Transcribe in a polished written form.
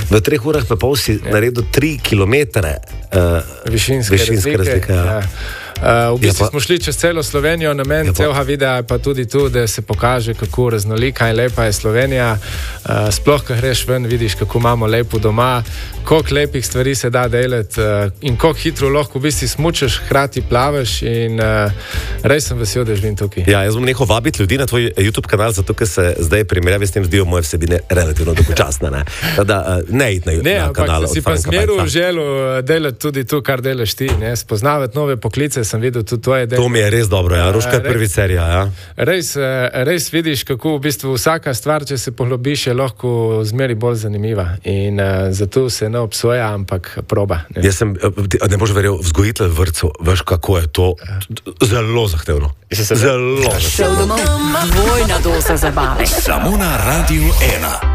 V 3 urah pa pol si naredil 3 kilometre višinske razlike. Ja. V bistvu smo šli čez celo Slovenijo, namen celega videa je pa tudi tu, da se pokaže, kako raznolika in lepa je Slovenija. Sploh, ko greš ven, vidiš, kako imamo lepo doma, koliko lepih stvari se da delati in koliko hitro lahko v bistvu smučaš, hkrati plavaš in res sem vesel, da živim tukaj. Ja, jaz bom nehal vabiti ljudi na tvoj YouTube kanal, zato ker se zdaj primerjavi s tem zdijo moje vsebine relativno dolgočasne. Ne iti na kanal. Ne, si pa zmeru želel delati tudi to, kar delaš ti, ne? Spoznavati nove poklice, sem videl tudi tvoje delo. To mi je res dobro, ja. Roška je prvi serija, ja. Res vidiš, kako v bistvu vsaka stvar, če se poglobiš, je lahko zmeri bolj zanimiva in zato se ne obsoja, ampak proba. Ne? Jaz sem, ne boš verjel, vzgojitelj vrtcev, veš, kako je to zelo zahtevno. Zelo zahtevno. Šel domov, dvojna doza zabave. Samo na Radiu 1.